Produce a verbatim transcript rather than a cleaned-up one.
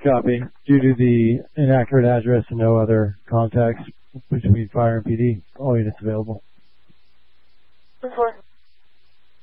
Copy. Due to the inaccurate address and no other contacts between fire and P D, all units available.